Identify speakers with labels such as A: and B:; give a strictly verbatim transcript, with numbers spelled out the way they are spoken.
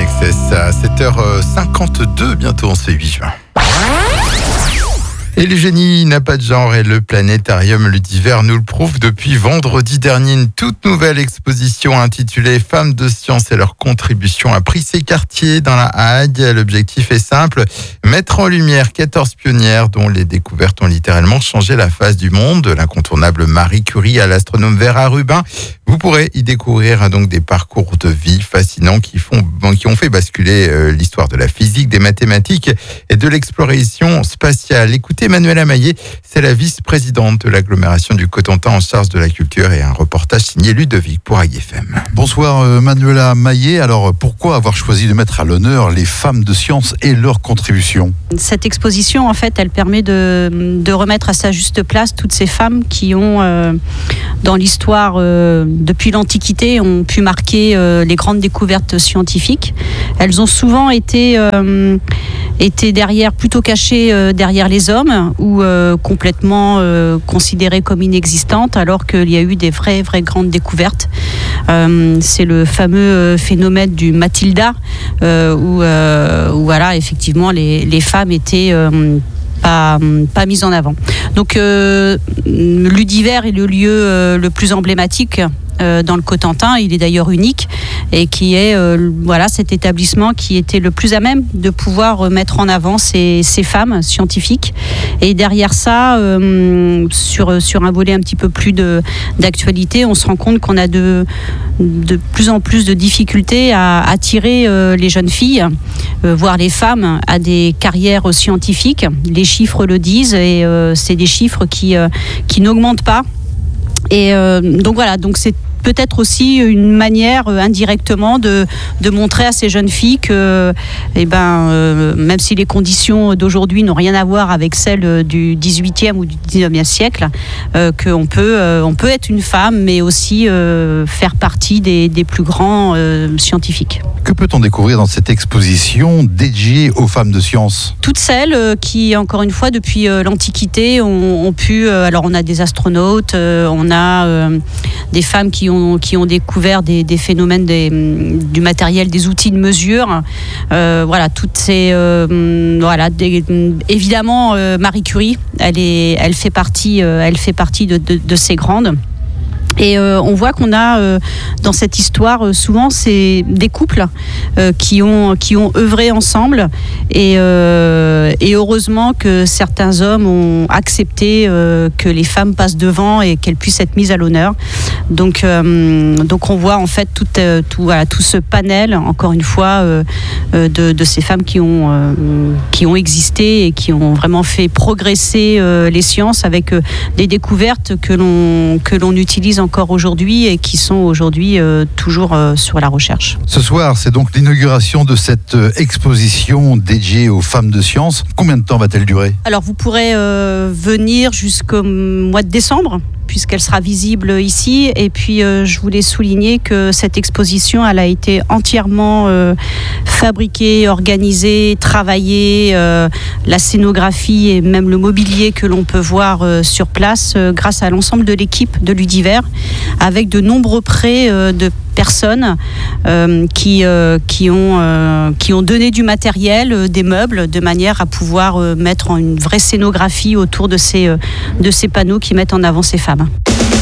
A: Access à sept heures cinquante-deux, bientôt en ce huit juin. Et le génie n'a pas de genre et le planétarium Ludiver nous le prouve depuis vendredi dernier. Une toute nouvelle exposition intitulée Femmes de science et leur contribution à Prissé-Cartier dans la Hague. L'objectif est simple, mettre en lumière quatorze pionnières dont les découvertes ont littéralement changé la face du monde. De l'incontournable Marie Curie à l'astronome Vera Rubin. Vous pourrez y découvrir donc des parcours de vie fascinants qui font, qui ont fait basculer euh, l'histoire de la physique, des mathématiques et de l'exploration spatiale. Écoutez, Manuela Maillet, c'est la vice-présidente de l'agglomération du Cotentin en charge de la culture et un reportage signé Ludovic pour A G F M.
B: Bonsoir euh, Manuela Maillet. Alors pourquoi avoir choisi de mettre à l'honneur les femmes de science et leurs contributions ?
C: Cette exposition, en fait, elle permet de, de remettre à sa juste place toutes ces femmes qui ont, euh, dans l'histoire, euh, depuis l'Antiquité, ont pu marquer euh, les grandes découvertes scientifiques. Elles ont souvent été, euh, été derrière, plutôt cachées euh, derrière les hommes ou euh, complètement euh, considérées comme inexistantes, alors qu'il y a eu des vraies, vraies grandes découvertes. Euh, c'est le fameux phénomène du Matilda, euh, où, euh, où voilà, effectivement, les, les femmes étaient euh, pas, pas mises en avant. Donc, euh, Ludiver est le lieu euh, le plus emblématique euh, dans le Cotentin. Il est d'ailleurs unique et qui est euh, voilà, cet établissement qui était le plus à même de pouvoir mettre en avant ces, ces femmes scientifiques. Et derrière ça, euh, sur, sur un volet un petit peu plus de, d'actualité, on se rend compte qu'on a de, de plus en plus de difficultés à attirer euh, les jeunes filles, euh, voire les femmes, à des carrières scientifiques. Les chiffres le disent et euh, c'est des chiffres qui, euh, qui n'augmentent pas. Et euh, donc voilà, donc c'est peut-être aussi une manière euh, indirectement de, de montrer à ces jeunes filles que eh ben, euh, même si les conditions d'aujourd'hui n'ont rien à voir avec celles du dix-huitième ou du dix-neuvième siècle, euh, qu'on peut, euh, on peut être une femme mais aussi euh, faire partie des, des plus grands euh, scientifiques.
B: Que peut-on découvrir dans cette exposition dédiée aux femmes de science ?
C: Toutes celles euh, qui, encore une fois, depuis euh, l'Antiquité, ont, ont pu... Euh, alors on a des astronautes, euh, on a euh, des femmes qui ont, qui ont découvert des, des phénomènes des, du matériel, des outils de mesure. Euh, voilà, toutes ces... Euh, voilà, des, évidemment, euh, Marie Curie, elle, est, elle fait partie, euh, elle fait partie de, de, de ces grandes. Et euh, on voit qu'on a euh, dans cette histoire euh, souvent c'est des couples euh, qui ont qui ont œuvré ensemble et, euh, et heureusement que certains hommes ont accepté euh, que les femmes passent devant et qu'elles puissent être mises à l'honneur. Donc euh, donc on voit en fait tout euh, tout voilà, tout ce panel encore une fois euh, de, de ces femmes qui ont euh, qui ont existé et qui ont vraiment fait progresser euh, les sciences avec euh, des découvertes que l'on que l'on utilise encore aujourd'hui et qui sont aujourd'hui euh, toujours euh, sur la recherche.
B: Ce soir, c'est donc l'inauguration de cette euh, exposition dédiée aux femmes de science. Combien de temps va-t-elle durer ?
C: Alors, vous pourrez euh, venir jusqu'au mois de décembre, puisqu'elle sera visible ici. Et puis, euh, je voulais souligner que cette exposition, elle a été entièrement euh, fabriquée, organisée, travaillée. Euh, la scénographie et même le mobilier que l'on peut voir euh, sur place, euh, grâce à l'ensemble de l'équipe de Ludiver, avec de nombreux prêts euh, de personnes euh, qui, euh, qui, ont, euh, qui ont donné du matériel, euh, des meubles, de manière à pouvoir euh, mettre en une vraie scénographie autour de ces, euh, de ces panneaux qui mettent en avant ces femmes.